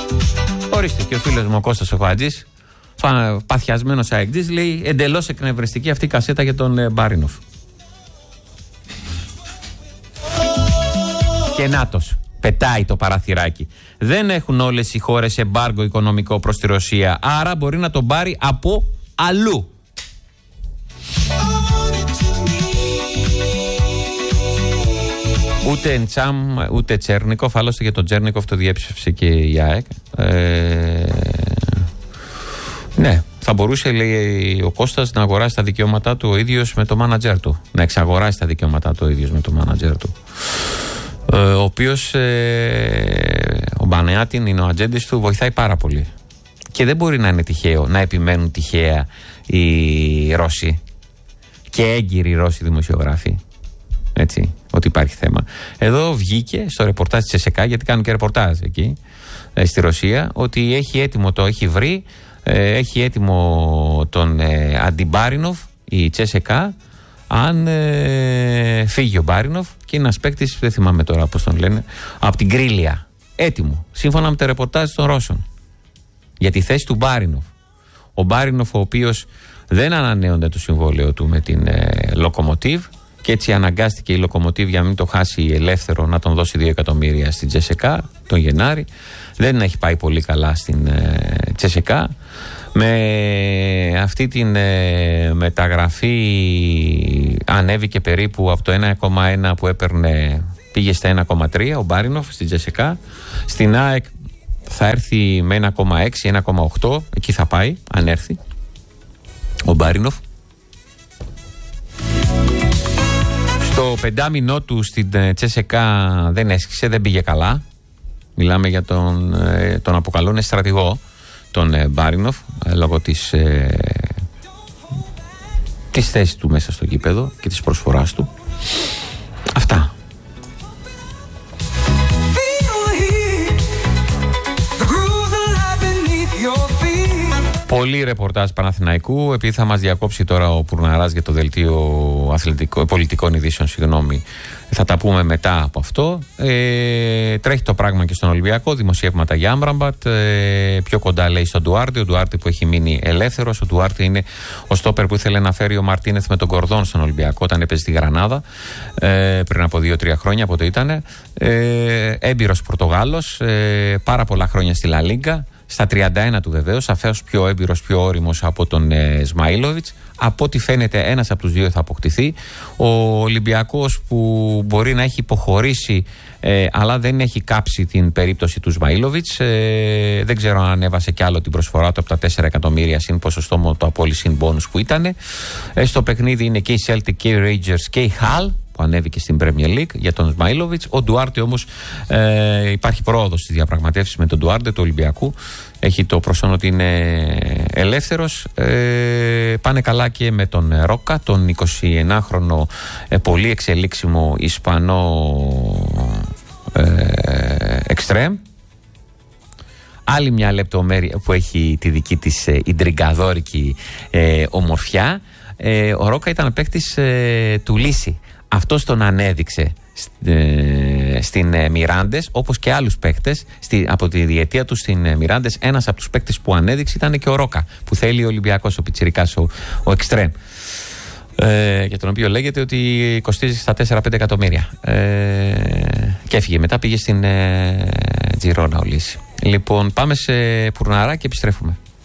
Ορίστε, και ο φίλος μου ο Κώστας ο Χατζής, παθιασμένος αεκτής, λέει εντελώς εκνευριστική αυτή η κασέτα για τον Μπάρινοφ. Και νάτος, πετάει το παραθυράκι. Δεν έχουν όλες οι χώρες εμπάργκο οικονομικό προς τη Ρωσία, άρα μπορεί να τον πάρει από αλλού. Ούτε Εντσάμ, ούτε Τσέρνικοφ, άλλωστε για τον Τσέρνικοφ το διέψευσε και η ΑΕΚ. Ναι, θα μπορούσε, λέει ο Κώστας, να αγοράσει τα δικαιώματά του ο ίδιος με το μάνατζερ του. Να εξαγοράσει τα δικαιώματά του ο ίδιος με το μάνατζερ του. Ο οποίος, ο Μπανεάτιν είναι ο ατζέντης του, βοηθάει πάρα πολύ. Και δεν μπορεί να είναι τυχαίο, να επιμένουν τυχαία οι Ρώσοι και έγκυροι Ρώσοι δημοσιογράφοι. Έτσι, ότι υπάρχει θέμα. Εδώ βγήκε στο ρεπορτάζ της ΕΣΕΚΑ, γιατί κάνουν και ρεπορτάζ εκεί στη Ρωσία, ότι έχει έτοιμο, το έχει βρει, έχει έτοιμο τον Αντιμπάρινοφ η Τσέσεκα, αν φύγει ο Μπάρινοφ, και είναι ένας παίκτης, δεν θυμάμαι τώρα πώς τον λένε, από την Κρίλια. Έτοιμο, σύμφωνα με τα ρεπορτάζ των Ρώσων, για τη θέση του Μπάρινοφ. Ο Μπάρινοφ, ο οποίος δεν ανανέωνται το συμβόλαιο του με την Λοκομοτίβ, και έτσι αναγκάστηκε η Λοκομοτίβ, για να μην το χάσει ελεύθερο, να τον δώσει 2 εκατομμύρια στην Τσέσεκα τον Γενάρη. Δεν έχει πάει πολύ καλά στην Τσέσεκα. Με αυτή την μεταγραφή ανέβηκε περίπου από το 1,1 που έπαιρνε, πήγε στα 1,3 ο Μπάρινοφ στην Τσέσεκα. Στην ΑΕΚ θα έρθει με 1,6, 1,8, εκεί θα πάει αν έρθει ο Μπάρινοφ. Το πεντάμινό του στην Τσέσεκα δεν έσχισε, δεν πήγε καλά. Μιλάμε για τον αποκαλούν στρατηγό, τον Μπάρινοφ, λόγω της θέσης του μέσα στο γήπεδο και της προσφοράς του. Αυτά. Πολύ ρεπορτάζ Παναθηναϊκού, επειδή θα μας διακόψει τώρα ο Πουρναράς για το δελτίο πολιτικών ειδήσεων, συγγνώμη, θα τα πούμε μετά από αυτό. Τρέχει το πράγμα και στον Ολυμπιακό, δημοσιεύματα για Άμραμπατ, πιο κοντά λέει στον Ντουάρτε, ο Ντουάρτε που έχει μείνει ελεύθερος. Ο Ντουάρτε είναι ο στόπερ που ήθελε να φέρει ο Μαρτίνεθ με τον Κορδόν στον Ολυμπιακό όταν έπαιζε στη Γρανάδα πριν από 2-3 χρόνια, από το ήταν. Έμπειρος Πορτογάλος, πάρα πολλά χρόνια στη Λα Λίγκα. Στα 31 του βεβαίως, σαφώς πιο έμπειρος, πιο όριμος από τον Σμαΐλοβιτς. Από ό,τι φαίνεται ένας από τους δύο θα αποκτηθεί. Ο Ολυμπιακός που μπορεί να έχει υποχωρήσει αλλά δεν έχει κάψει την περίπτωση του Σμαΐλοβιτς. Δεν ξέρω αν ανέβασε κι άλλο την προσφορά του από τα 4 εκατομμύρια συν ποσοστό το απόλυση συν μπόνους που ήταν. Στο παιχνίδι είναι και η Celtic και οι Rangers και η Hull, που ανέβηκε στην Premier League για τον Σμαΐλοβιτς. Ο Ντουάρτε όμως υπάρχει πρόοδος στις διαπραγματεύσεις με τον Ντουάρτε του Ολυμπιακού. Έχει το προσόν ότι είναι ελεύθερος. Πάνε καλά και με τον Ρόκα, τον 21χρονο πολύ εξελίξιμο Ισπανό εξτρέμ. Άλλη μια λεπτομέρεια που έχει τη δική της ιντριγκαδόρικη ομορφιά. Ο Ρόκα ήταν παίκτης του Λύση. Αυτός τον ανέδειξε στην Μιράντες, όπως και άλλους παίκτες από τη διετία του στην Μιράντες. Ένας από τους παίκτες που ανέδειξε ήταν και ο Ρόκα, που θέλει ο Ολυμπιακός, ο πιτσιρικάς, ο εξτρέμ, για τον οποίο λέγεται ότι κοστίζει στα 4-5 εκατομμύρια, και έφυγε μετά, πήγε στην Τζιρόνα ο Λύση. Λοιπόν, πάμε σε Πουρναρά και επιστρέφουμε.